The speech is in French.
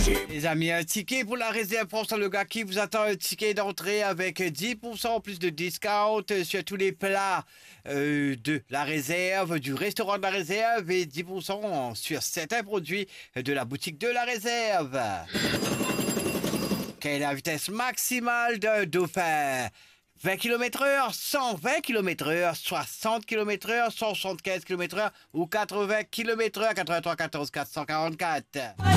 Les amis, un ticket pour la réserve France le gars qui vous attend, un ticket d'entrée avec 10% en plus de discount sur tous les plats de la réserve, du restaurant de la réserve et 10% sur certains produits de la boutique de la réserve. Quelle est la vitesse maximale d'un dauphin? 20 km/h, 120 km/h, 60 km/h, 175 km/h ou 80 km/h, 83 14 444.